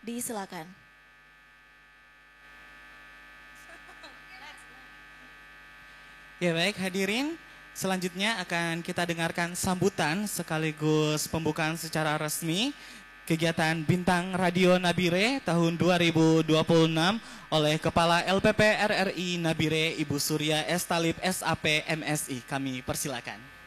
Disilakan. Ya baik hadirin, selanjutnya akan kita dengarkan sambutan sekaligus pembukaan secara resmi kegiatan Bintang Radio Nabire tahun 2026 oleh Kepala LPP RRI Nabire Ibu Surya S. Talib SAP MSI. Kami persilakan.